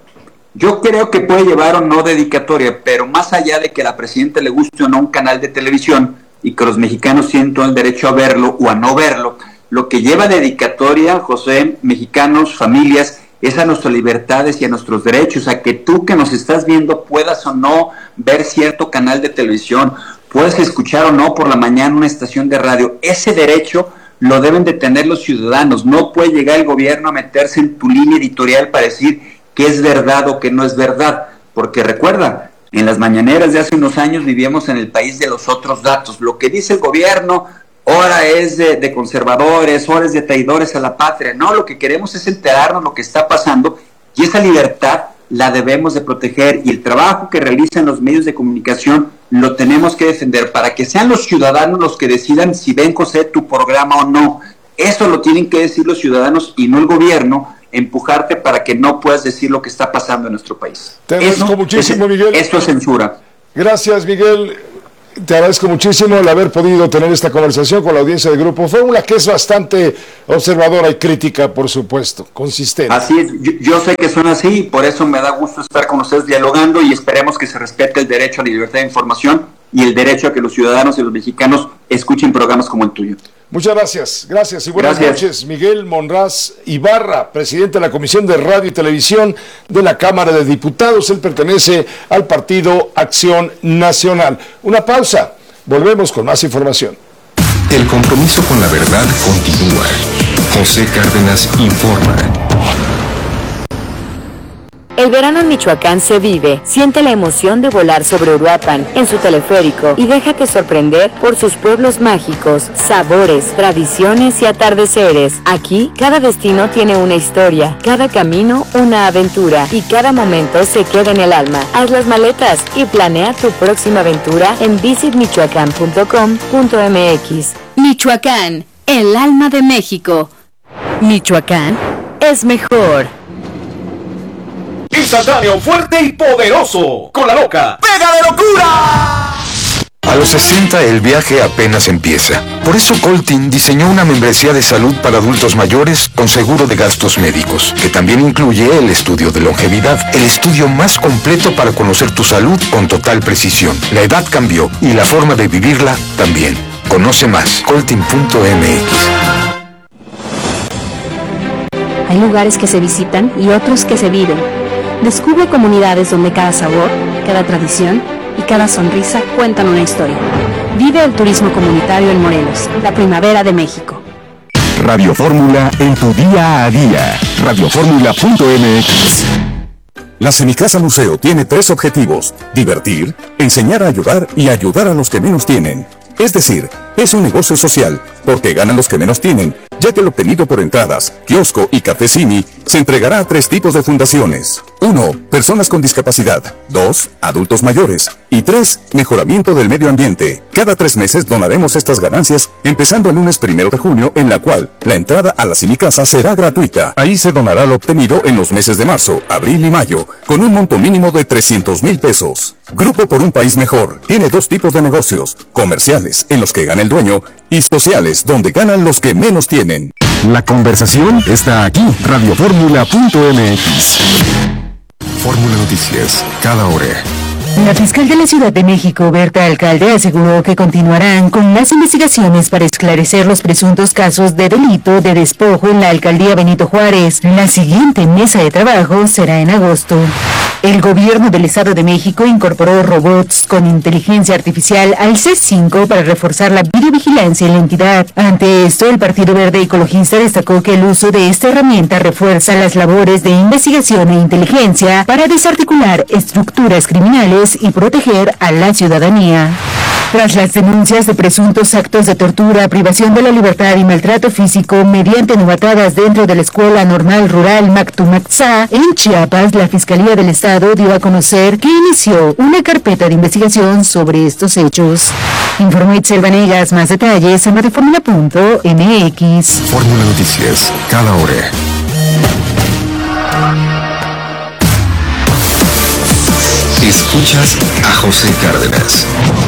Yo creo que puede llevar o no dedicatoria, pero más allá de que a la presidenta le guste o no un canal de televisión y que los mexicanos tienen todo el derecho a verlo o a no verlo, lo que lleva dedicatoria, José, mexicanos, familias, es a nuestras libertades y a nuestros derechos, a que tú que nos estás viendo puedas o no ver cierto canal de televisión, puedas escuchar o no por la mañana una estación de radio. Ese derecho lo deben de tener los ciudadanos. No puede llegar el gobierno a meterse en tu línea editorial para decir que es verdad o que no es verdad, porque recuerda, en las mañaneras de hace unos años vivíamos en el país de los otros datos. Lo que dice el gobierno ahora es de, de conservadores, ahora es de traidores a la patria. No, lo que queremos es enterarnos lo que está pasando, y esa libertad la debemos de proteger, y el trabajo que realizan los medios de comunicación lo tenemos que defender para que sean los ciudadanos los que decidan si ven coser tu programa o no. Eso lo tienen que decir los ciudadanos y no el gobierno, empujarte para que no puedas decir lo que está pasando en nuestro país. Te agradezco muchísimo, es, Miguel. Esto es censura. Gracias, Miguel. Te agradezco muchísimo el haber podido tener esta conversación con la audiencia de Grupo Fórmula, que es bastante observadora y crítica, por supuesto, consistente. Así es, yo, yo sé que son así y por eso me da gusto estar con ustedes dialogando y esperemos que se respete el derecho a la libertad de información y el derecho a que los ciudadanos y los mexicanos escuchen programas como el tuyo. Muchas gracias, gracias y buenas gracias. noches. Miguel Monraz Ibarra, presidente de la Comisión de Radio y Televisión de la Cámara de Diputados. Él pertenece al Partido Acción Nacional. Una pausa, volvemos con más información. El compromiso con la verdad continúa. José Cárdenas informa. El verano en Michoacán se vive. Siente la emoción de volar sobre Uruapan en su teleférico y déjate sorprender por sus pueblos mágicos, sabores, tradiciones y atardeceres. Aquí, cada destino tiene una historia, cada camino una aventura y cada momento se queda en el alma. Haz las maletas y planea tu próxima aventura en visit michoacán punto com punto m x. Michoacán, el alma de México. Michoacán es mejor. Instantáneo, fuerte y poderoso. Con la loca. ¡Pega de locura! A los sesenta el viaje apenas empieza. Por eso Coltin diseñó una membresía de salud para adultos mayores con seguro de gastos médicos, que también incluye el estudio de longevidad, el estudio más completo para conocer tu salud con total precisión. La edad cambió y la forma de vivirla también. Conoce más, coltin punto m x. Hay lugares que se visitan y otros que se viven. Descubre comunidades donde cada sabor, cada tradición y cada sonrisa cuentan una historia. Vive el turismo comunitario en Morelos, la primavera de México. Radio Fórmula en tu día a día. radio fórmula punto m x. La Semicasa Museo tiene tres objetivos: divertir, enseñar a ayudar y ayudar a los que menos tienen. Es decir, es un negocio social, porque ganan los que menos tienen, ya que el obtenido por entradas, kiosco y cafecini se entregará a tres tipos de fundaciones. uno. Personas con discapacidad. dos. Adultos mayores. Y tres. Mejoramiento del medio ambiente. Cada tres meses donaremos estas ganancias, empezando el lunes primero de junio, en la cual la entrada a la Semicasa será gratuita. Ahí se donará lo obtenido en los meses de marzo, abril y mayo, con un monto mínimo de trescientos mil pesos. Grupo por un País Mejor tiene dos tipos de negocios: comerciales, en los que gana el dueño, y sociales, donde ganan los que menos tienen. La conversación está aquí. radio fórmula punto m x. Fórmula Noticias, cada hora. La fiscal de la Ciudad de México, Berta Alcalde, aseguró que continuarán con las investigaciones para esclarecer los presuntos casos de delito de despojo en la alcaldía Benito Juárez. La siguiente mesa de trabajo será en agosto. El gobierno del Estado de México incorporó robots con inteligencia artificial al C cinco para reforzar la videovigilancia en la entidad. Ante esto, el Partido Verde Ecologista destacó que el uso de esta herramienta refuerza las labores de investigación e inteligencia para desarticular estructuras criminales y proteger a la ciudadanía. Tras las denuncias de presuntos actos de tortura, privación de la libertad y maltrato físico mediante novatadas dentro de la Escuela Normal Rural Mactumaxá, en Chiapas, la Fiscalía del Estado dio a conocer que inició una carpeta de investigación sobre estos hechos. Informó Itzel Vanegas. Más detalles en radio fórmula punto m x. Fórmula Noticias, cada hora. Escuchas a José Cárdenas.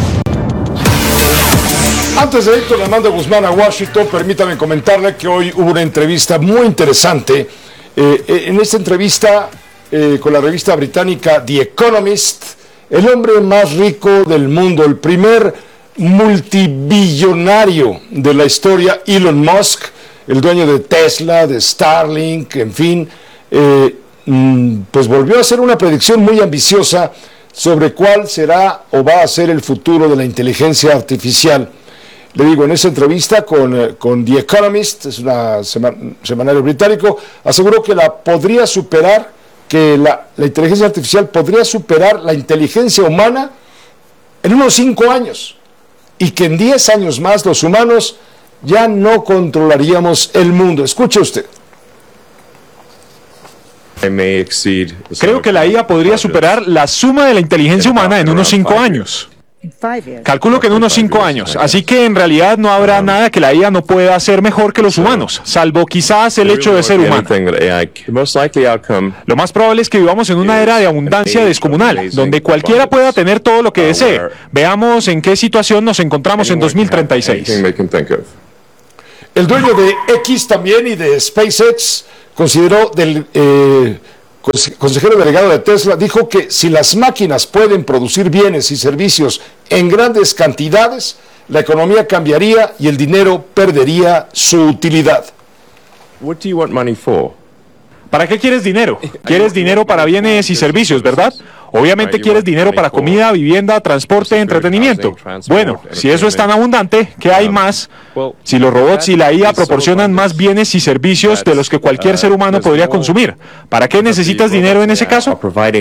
Antes de ir con Armando Guzmán a Washington, permítame comentarle que hoy hubo una entrevista muy interesante. Eh, en esta entrevista eh, con la revista británica The Economist, el hombre más rico del mundo, el primer multibillonario de la historia, Elon Musk, el dueño de Tesla, de Starlink, en fin, eh, pues volvió a hacer una predicción muy ambiciosa sobre cuál será o va a ser el futuro de la inteligencia artificial. Le digo, en esa entrevista con, con The Economist, es un sema, semanario británico, aseguró que la podría superar, que la, la inteligencia artificial podría superar la inteligencia humana en unos cinco años, y que en diez años más los humanos ya no controlaríamos el mundo. Escuche usted. Creo que la I A podría superar la suma de la inteligencia humana en unos cinco años. Calculo que en unos cinco años, así que en realidad no habrá nada que la I A no pueda hacer mejor que los humanos, salvo quizás el hecho de ser humano. Lo más probable es que vivamos en una era de abundancia descomunal, donde cualquiera pueda tener todo lo que desee. Veamos en qué situación nos encontramos en dos mil treinta y seis. El dueño de X también y de SpaceX consideró del... Eh, consejero delegado de Tesla, dijo que si las máquinas pueden producir bienes y servicios en grandes cantidades, la economía cambiaría y el dinero perdería su utilidad. What do you want money for? ¿Para qué quieres dinero? Quieres dinero para bienes y servicios, ¿verdad? Obviamente quieres dinero para comida, vivienda, transporte, entretenimiento. Bueno, si eso es tan abundante, ¿qué hay más? Si los robots y la I A proporcionan más bienes y servicios de los que cualquier ser humano podría consumir, ¿para qué necesitas dinero en ese caso?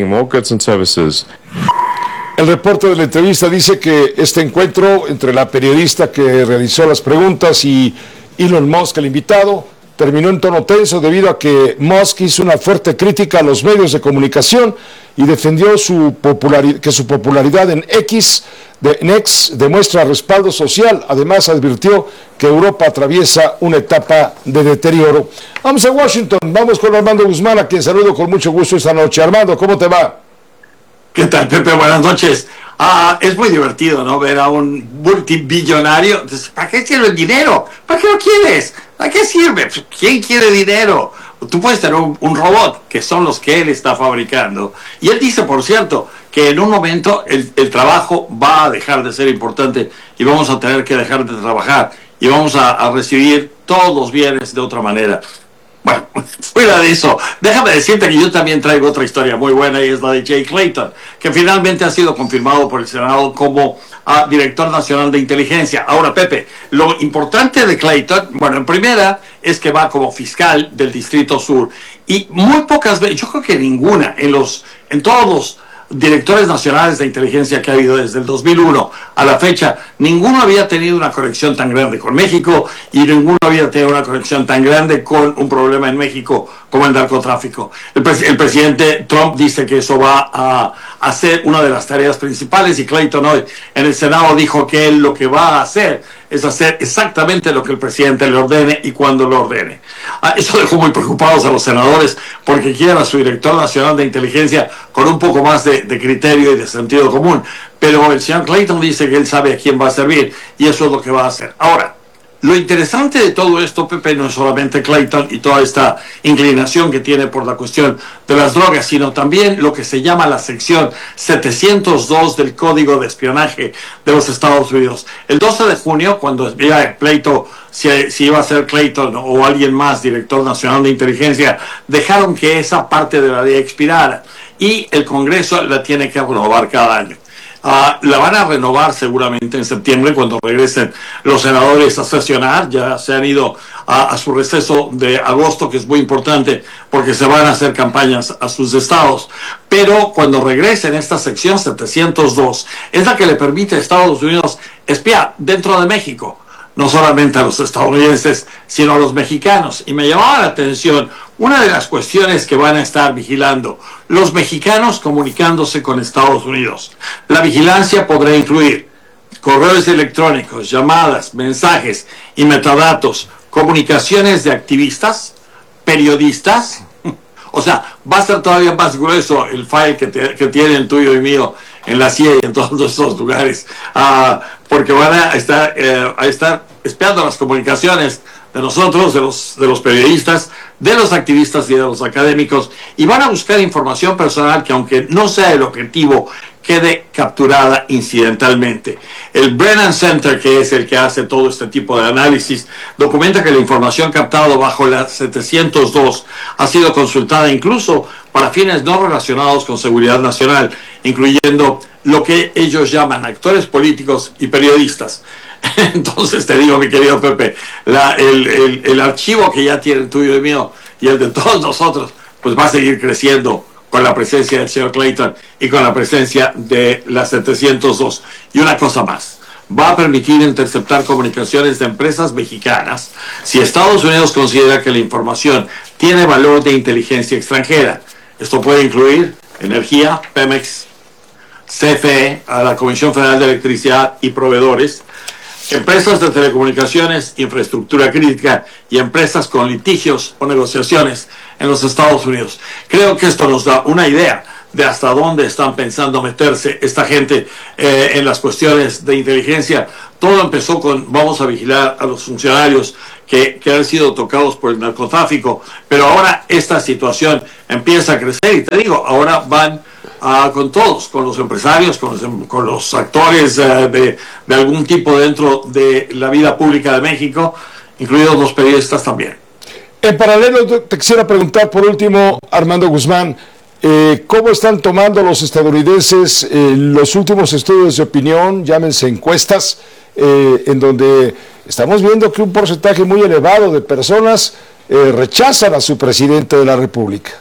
El reporte de la entrevista dice que este encuentro entre la periodista que realizó las preguntas y Elon Musk, el invitado, terminó en tono tenso debido a que Musk hizo una fuerte crítica a los medios de comunicación y defendió su popularidad, que su popularidad en X, de, en X demuestra respaldo social. Además advirtió que Europa atraviesa una etapa de deterioro. Vamos a Washington, vamos con Armando Guzmán, a quien saludo con mucho gusto esta noche. Armando, ¿cómo te va? ¿Qué tal, Pepe? Buenas noches. Ah, es muy divertido, ¿no? Ver a un multibillonario. ¿Para qué sirve el dinero? ¿Para qué lo quieres? ¿Para qué sirve? ¿Quién quiere dinero? Tú puedes tener un, un robot, que son los que él está fabricando. Y él dice, por cierto, que en un momento el, el trabajo va a dejar de ser importante y vamos a tener que dejar de trabajar y vamos a, a recibir todos los bienes de otra manera. Bueno, fuera de eso, déjame decirte que yo también traigo otra historia muy buena y es la de Jay Clayton, que finalmente ha sido confirmado por el Senado como uh, director nacional de inteligencia. Ahora, Pepe, lo importante de Clayton, bueno, en primera es que va como fiscal del Distrito Sur y muy pocas veces, yo creo que ninguna, en los, en todos los directores nacionales de inteligencia que ha habido desde el dos mil uno a la fecha, ninguno había tenido una conexión tan grande con México y ninguno había tenido una conexión tan grande con un problema en México como el narcotráfico. El, pres el presidente Trump dice que eso va a, a ser una de las tareas principales y Clayton hoy en el Senado dijo que él lo que va a hacer es hacer exactamente lo que el presidente le ordene y cuando lo ordene. Ah, eso dejó muy preocupados a los senadores porque quieren a su director nacional de inteligencia con un poco más de, de criterio y de sentido común. Pero el señor Clayton dice que él sabe a quién va a servir y eso es lo que va a hacer. Ahora, lo interesante de todo esto, Pepe, no es solamente Clayton y toda esta inclinación que tiene por la cuestión de las drogas, sino también lo que se llama la sección setecientos dos del Código de Espionaje de los Estados Unidos. El doce de junio, cuando iba el pleito, si, si iba a ser Clayton o alguien más, director nacional de inteligencia, dejaron que esa parte de la ley expirara y el Congreso la tiene que renovar cada año. Uh, la van a renovar seguramente en septiembre cuando regresen los senadores a sesionar. Ya se han ido a, a su receso de agosto, que es muy importante porque se van a hacer campañas a sus estados. Pero cuando regresen, esta sección setecientos dos es la que le permite a Estados Unidos espiar dentro de México, no solamente a los estadounidenses, sino a los mexicanos. Y me llamaba la atención una de las cuestiones que van a estar vigilando los mexicanos comunicándose con Estados Unidos. La vigilancia podrá incluir correos electrónicos, llamadas, mensajes y metadatos, comunicaciones de activistas, periodistas. O sea, va a ser todavía más grueso el file que, te, que tiene el tuyo y mío en la C I A y en todos esos lugares, uh, porque van a estar, eh, a estar espiando las comunicaciones de nosotros, de los, de los periodistas, de los activistas y de los académicos, y van a buscar información personal que, aunque no sea el objetivo, quede capturada incidentalmente. El Brennan Center, que es el que hace todo este tipo de análisis, documenta que la información captada bajo la setecientos dos ha sido consultada incluso para fines no relacionados con seguridad nacional, incluyendo lo que ellos llaman actores políticos y periodistas. Entonces te digo, mi querido Pepe, la, el, el, el archivo que ya tiene el tuyo y mío y el de todos nosotros, pues va a seguir creciendo con la presencia del señor Clayton y con la presencia de la setecientos dos. Y una cosa más, va a permitir interceptar comunicaciones de empresas mexicanas si Estados Unidos considera que la información tiene valor de inteligencia extranjera. Esto puede incluir energía, Pemex, C F E, a la Comisión Federal de Electricidad y proveedores, empresas de telecomunicaciones, infraestructura crítica y empresas con litigios o negociaciones en los Estados Unidos. Creo que esto nos da una idea de hasta dónde están pensando meterse esta gente eh, en las cuestiones de inteligencia. Todo empezó con vamos a vigilar a los funcionarios que, que han sido tocados por el narcotráfico, pero ahora esta situación empieza a crecer y te digo, ahora van uh, con todos, con los empresarios, con los, con los actores uh, de, de algún tipo dentro de la vida pública de México, incluidos los periodistas también. En paralelo, te quisiera preguntar por último, Armando Guzmán, Eh, ¿cómo están tomando los estadounidenses eh, los últimos estudios de opinión, llámense encuestas, eh, en donde estamos viendo que un porcentaje muy elevado de personas eh, rechazan a su presidente de la República?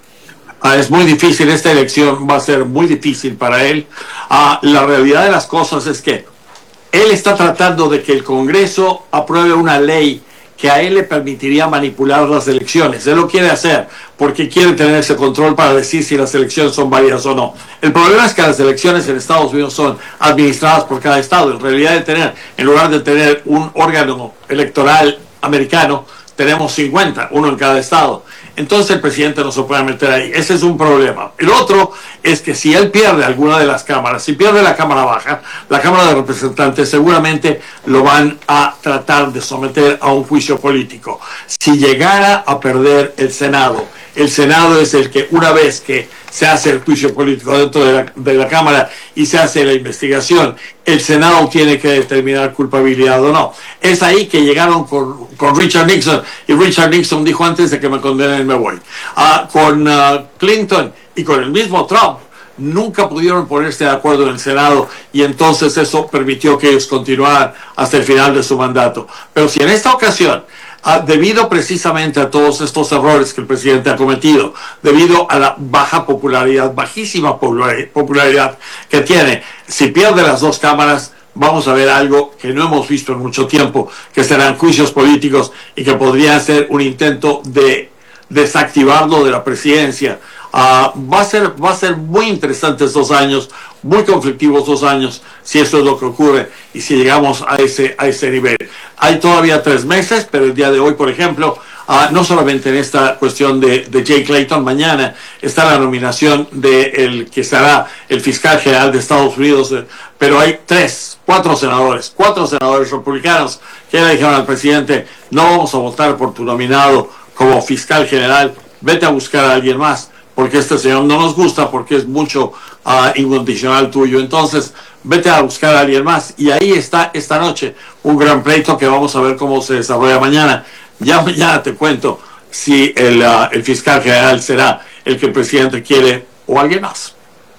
Ah, es muy difícil, esta elección va a ser muy difícil para él. Ah, la realidad de las cosas es que él está tratando de que el Congreso apruebe una ley que a él le permitiría manipular las elecciones. Él lo quiere hacer porque quiere tener ese control para decir si las elecciones son válidas o no. El problema es que las elecciones en Estados Unidos son administradas por cada estado. En realidad, de tener, en lugar de tener un órgano electoral americano, tenemos cincuenta, uno en cada estado. Entonces el presidente no se puede meter ahí. Ese es un problema. El otro es que si él pierde alguna de las cámaras, si pierde la Cámara Baja, la Cámara de Representantes seguramente lo van a tratar de someter a un juicio político. Si llegara a perder el Senado, el Senado es el que una vez que se hace el juicio político dentro de la, de la Cámara y se hace la investigación, el Senado tiene que determinar culpabilidad o no. Es ahí que llegaron con, con Richard Nixon, y Richard Nixon dijo antes de que me condenen me voy. Uh, con uh, Clinton y con el mismo Trump, nunca pudieron ponerse de acuerdo en el Senado y entonces eso permitió que ellos continuaran hasta el final de su mandato. Pero si en esta ocasión, Uh, debido precisamente a todos estos errores que el presidente ha cometido, debido a la baja popularidad, bajísima popularidad que tiene, si pierde las dos cámaras, vamos a ver algo que no hemos visto en mucho tiempo, que serán juicios políticos y que podría ser un intento de desactivarlo de la presidencia. Uh, va a ser, va a ser muy interesante estos años, muy conflictivos dos años, si eso es lo que ocurre y si llegamos a ese, a ese nivel. Hay todavía tres meses, pero el día de hoy, por ejemplo, uh, no solamente en esta cuestión de, de Jay Clayton, mañana está la nominación de el que será el fiscal general de Estados Unidos, eh, pero hay tres, cuatro senadores, cuatro senadores republicanos que le dijeron al presidente, no vamos a votar por tu nominado como fiscal general, vete a buscar a alguien más, porque este señor no nos gusta, porque es mucho uh, incondicional tuyo. Entonces, vete a buscar a alguien más. Y ahí está esta noche un gran pleito que vamos a ver cómo se desarrolla mañana. Ya mañana te cuento si el, uh, el fiscal general será el que el presidente quiere o alguien más.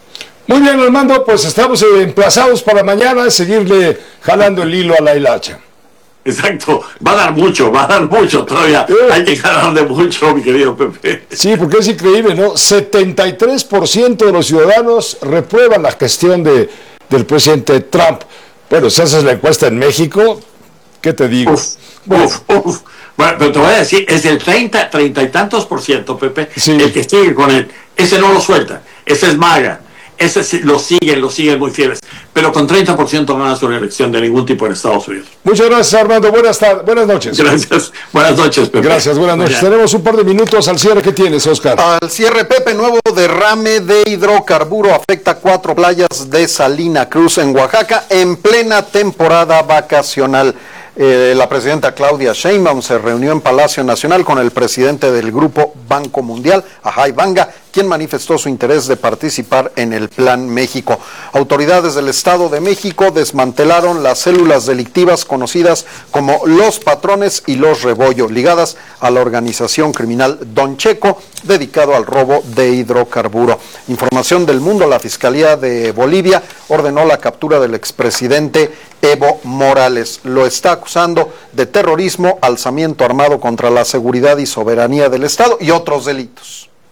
Muy bien, Armando, pues estamos emplazados para mañana seguirle jalando el hilo a la hilacha. Exacto, va a dar mucho, va a dar mucho todavía, eh. hay que ganarle mucho, mi querido Pepe. Sí, porque es increíble, ¿no? setenta y tres por ciento de los ciudadanos reprueban la gestión de, del presidente Trump. Bueno, si haces la encuesta en México, ¿qué te digo? Uf, bueno. uf, uf. Bueno, pero te voy a decir, es del treinta, treinta y tantos por ciento, Pepe, sí. El que sigue con él, ese no lo suelta, ese es MAGA. Ese lo siguen, lo siguen muy fieles, pero con treinta por ciento no gana su elección de ningún tipo en Estados Unidos. Muchas gracias, Armando. Buenas tardes, buenas noches. Gracias, buenas noches, Pepe. Gracias, buenas noches. Mañana. Tenemos un par de minutos al cierre. ¿Qué tienes, Oscar? Al cierre, Pepe, nuevo derrame de hidrocarburo afecta cuatro playas de Salina Cruz en Oaxaca en plena temporada vacacional. Eh, la presidenta Claudia Sheinbaum se reunió en Palacio Nacional con el presidente del Grupo Banco Mundial, Ajay Banga, quien manifestó su interés de participar en el Plan México. Autoridades del Estado de México desmantelaron las células delictivas conocidas como Los Patrones y Los Rebollo, ligadas a la organización criminal Don Checo, dedicado al robo de hidrocarburo. Información del Mundo, la Fiscalía de Bolivia ordenó la captura del expresidente Evo Morales. Lo está acusando de terrorismo, alzamiento armado contra la seguridad y soberanía del Estado y otros delitos.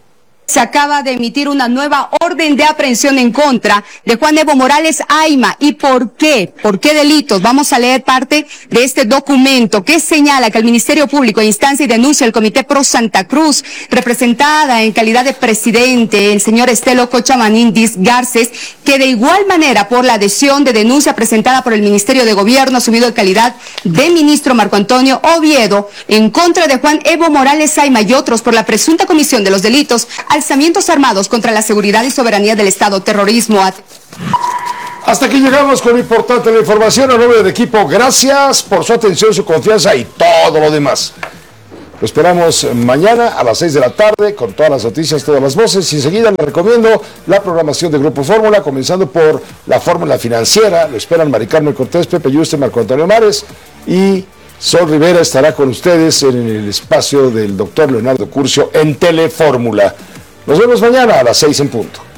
se acaba de emitir una nueva orden de aprehensión en contra de Juan Evo Morales Ayma. ¿Y por qué? ¿Por qué delitos? Vamos a leer parte de este documento que señala que el Ministerio Público instancia y denuncia el Comité Pro Santa Cruz, representada en calidad de presidente el señor Estelo Cochamanín Diz Garces, que de igual manera por la adhesión de denuncia presentada por el Ministerio de Gobierno asumido en calidad de ministro Marco Antonio Oviedo en contra de Juan Evo Morales Ayma y otros por la presunta comisión de los delitos alzamientos armados contra la seguridad y soberanía del Estado, terrorismo. Hasta aquí llegamos con importante la información. A nombre del equipo, gracias por su atención, su confianza y todo lo demás. Lo esperamos mañana a las seis de la tarde con todas las noticias, todas las voces. Y enseguida les recomiendo la programación de Grupo Fórmula, comenzando por la Fórmula Financiera. Lo esperan Mari Carmen Cortés, Pepe Yuste, Marco Antonio Mares y Sol Rivera estará con ustedes en el espacio del doctor Leonardo Curcio en Telefórmula. Nos vemos mañana a las seis en punto.